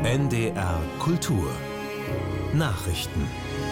NDR Kultur Nachrichten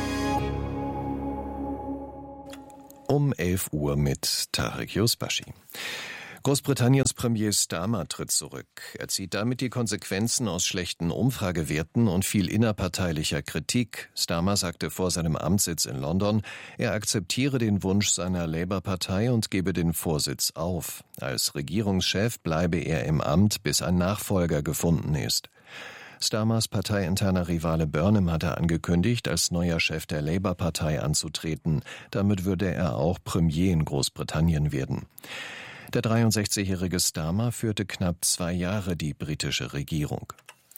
Um 11 Uhr mit Tarek Yusbashi. Großbritanniens Premier Starmer tritt zurück. Er zieht damit die Konsequenzen aus schlechten Umfragewerten und viel innerparteilicher Kritik. Starmer sagte vor seinem Amtssitz in London, er akzeptiere den Wunsch seiner Labour-Partei und gebe den Vorsitz auf. Als Regierungschef bleibe er im Amt, bis ein Nachfolger gefunden ist. Starmers parteiinterner Rivale Burnham hatte angekündigt, als neuer Chef der Labour-Partei anzutreten. Damit würde er auch Premier in Großbritannien werden. Der 63-jährige Starmer führte knapp 2 Jahre die britische Regierung.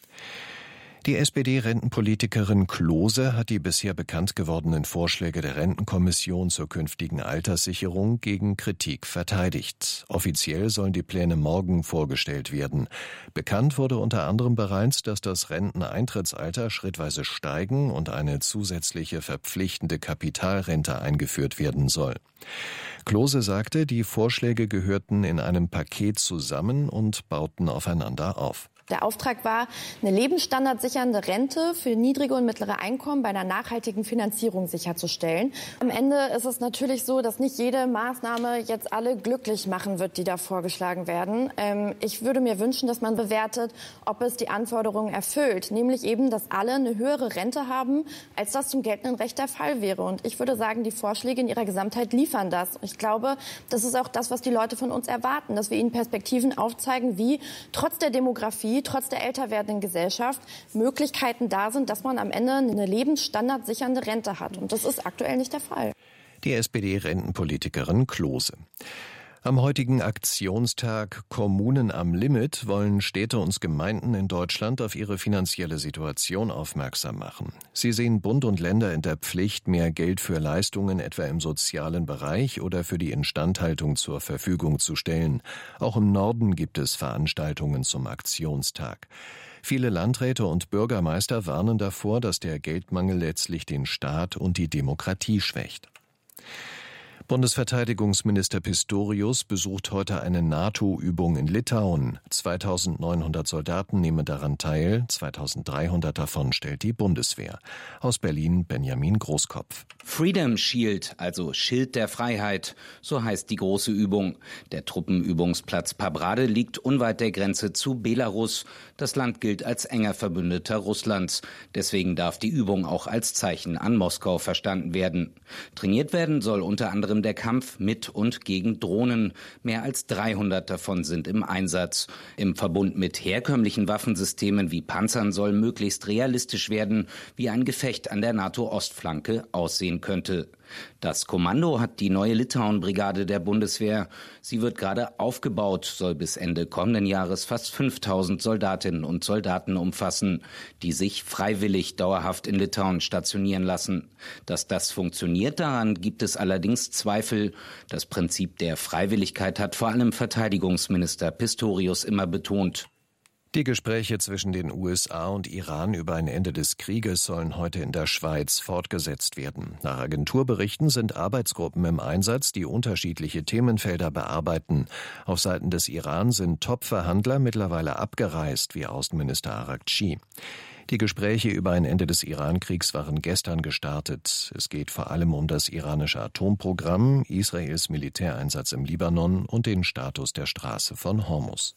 Die SPD-Rentenpolitikerin Klose hat die bisher bekannt gewordenen Vorschläge der Rentenkommission zur künftigen Alterssicherung gegen Kritik verteidigt. Offiziell sollen die Pläne morgen vorgestellt werden. Bekannt wurde unter anderem bereits, dass das Renteneintrittsalter schrittweise steigen und eine zusätzliche verpflichtende Kapitalrente eingeführt werden soll. Klose sagte, die Vorschläge gehörten in einem Paket zusammen und bauten aufeinander auf. Der Auftrag war, eine lebensstandardsichernde Rente für niedrige und mittlere Einkommen bei einer nachhaltigen Finanzierung sicherzustellen. Am Ende ist es natürlich so, dass nicht jede Maßnahme jetzt alle glücklich machen wird, die da vorgeschlagen werden. Ich würde mir wünschen, dass man bewertet, ob es die Anforderungen erfüllt. Nämlich eben, dass alle eine höhere Rente haben, als das zum geltenden Recht der Fall wäre. Und ich würde sagen, die Vorschläge in ihrer Gesamtheit liefern das. Ich glaube, das ist auch das, was die Leute von uns erwarten, dass wir ihnen Perspektiven aufzeigen, wie trotz der Demografie, trotz der älter werdenden Gesellschaft Möglichkeiten da sind, dass man am Ende eine lebensstandardsichernde Rente hat. Und das ist aktuell nicht der Fall. Die SPD-Rentenpolitikerin Klose. Am heutigen Aktionstag Kommunen am Limit wollen Städte und Gemeinden in Deutschland auf ihre finanzielle Situation aufmerksam machen. Sie sehen Bund und Länder in der Pflicht, mehr Geld für Leistungen etwa im sozialen Bereich oder für die Instandhaltung zur Verfügung zu stellen. Auch im Norden gibt es Veranstaltungen zum Aktionstag. Viele Landräte und Bürgermeister warnen davor, dass der Geldmangel letztlich den Staat und die Demokratie schwächt. Bundesverteidigungsminister Pistorius besucht heute eine NATO-Übung in Litauen. 2.900 Soldaten nehmen daran teil, 2.300 davon stellt die Bundeswehr. Aus Berlin Benjamin Großkopf. Freedom Shield, also Schild der Freiheit, so heißt die große Übung. Der Truppenübungsplatz Pabrade liegt unweit der Grenze zu Belarus. Das Land gilt als enger Verbündeter Russlands. Deswegen darf die Übung auch als Zeichen an Moskau verstanden werden. Trainiert werden soll unter anderem der Kampf mit und gegen Drohnen. Mehr als 300 davon sind im Einsatz. Im Verbund mit herkömmlichen Waffensystemen wie Panzern soll möglichst realistisch werden, wie ein Gefecht an der NATO-Ostflanke aussehen könnte. Das Kommando hat die neue Litauen-Brigade der Bundeswehr. Sie wird gerade aufgebaut, soll bis Ende kommenden Jahres fast 5.000 Soldatinnen und Soldaten umfassen, die sich freiwillig dauerhaft in Litauen stationieren lassen. Dass das funktioniert, daran gibt es allerdings Zweifel. Das Prinzip der Freiwilligkeit hat vor allem Verteidigungsminister Pistorius immer betont. Die Gespräche zwischen den USA und Iran über ein Ende des Krieges sollen heute in der Schweiz fortgesetzt werden. Nach Agenturberichten sind Arbeitsgruppen im Einsatz, die unterschiedliche Themenfelder bearbeiten. Auf Seiten des Iran sind Top-Verhandler mittlerweile abgereist, wie Außenminister Araghchi. Die Gespräche über ein Ende des Iran-Kriegs waren gestern gestartet. Es geht vor allem um das iranische Atomprogramm, Israels Militäreinsatz im Libanon und den Status der Straße von Hormuz.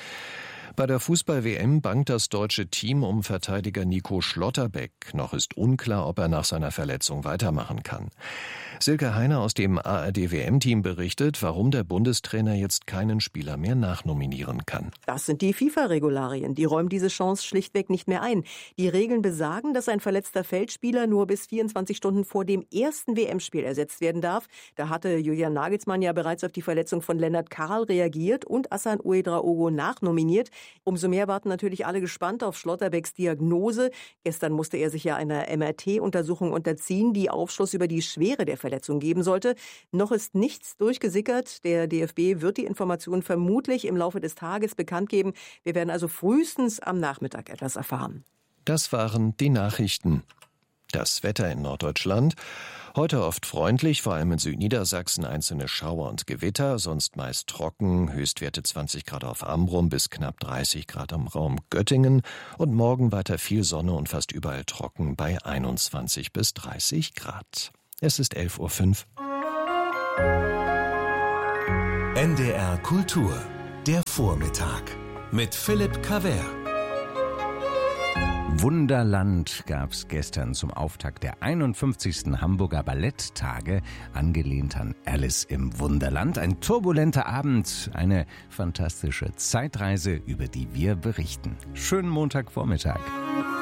Bei der Fußball-WM bangt das deutsche Team um Verteidiger Nico Schlotterbeck. Noch ist unklar, ob er nach seiner Verletzung weitermachen kann. Silke Heiner aus dem ARD-WM-Team berichtet, warum der Bundestrainer jetzt keinen Spieler mehr nachnominieren kann. Das sind die FIFA-Regularien. Die räumen diese Chance schlichtweg nicht mehr ein. Die Regeln besagen, dass ein verletzter Feldspieler nur bis 24 Stunden vor dem ersten WM-Spiel ersetzt werden darf. Da hatte Julian Nagelsmann ja bereits auf die Verletzung von Lennart Karl reagiert und Hassan Ouedraogo nachnominiert. Umso mehr warten natürlich alle gespannt auf Schlotterbecks Diagnose. Gestern musste er sich ja einer MRT-Untersuchung unterziehen, die Aufschluss über die Schwere der Verletzung geben sollte. Noch ist nichts durchgesickert. Der DFB wird die Informationen vermutlich im Laufe des Tages bekannt geben. Wir werden also frühestens am Nachmittag etwas erfahren. Das waren die Nachrichten. Das Wetter in Norddeutschland. Heute oft freundlich, vor allem in Südniedersachsen einzelne Schauer und Gewitter, sonst meist trocken, Höchstwerte 20 Grad auf Ambrum bis knapp 30 Grad im Raum Göttingen und morgen weiter viel Sonne und fast überall trocken bei 21 bis 30 Grad. Es ist 11:05 Uhr. NDR Kultur, der Vormittag mit Philipp Cavert. Wunderland gab's gestern zum Auftakt der 51. Hamburger Balletttage, angelehnt an Alice im Wunderland. Ein turbulenter Abend, eine fantastische Zeitreise, über die wir berichten. Schönen Montagvormittag.